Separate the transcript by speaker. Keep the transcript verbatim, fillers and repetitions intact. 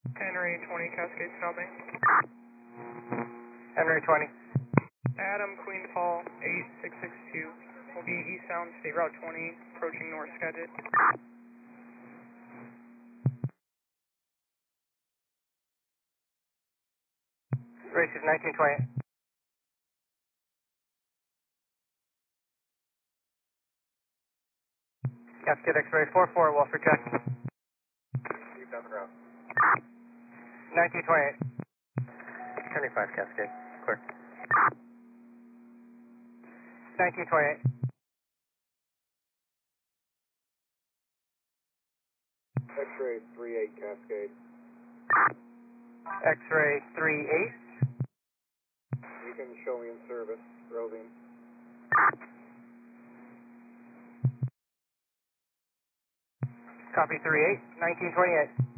Speaker 1: Henry twenty, Cascade stopping.
Speaker 2: Henry twenty.
Speaker 1: Adam, Queen Paul, eight six six two. Will be eastbound State Route twenty, approaching North Skagit.
Speaker 2: Racing nineteen twenty. Cascade X-ray four four, Wolf check.
Speaker 3: Keep down the route.
Speaker 2: nineteen twenty-eight. seventy-five Cascade, clear. nineteen twenty-eight.
Speaker 3: X-ray three eight, Cascade.
Speaker 2: X-ray three eight.
Speaker 3: You can show me in service, Roving.
Speaker 2: Copy three eight, nineteen twenty-eight.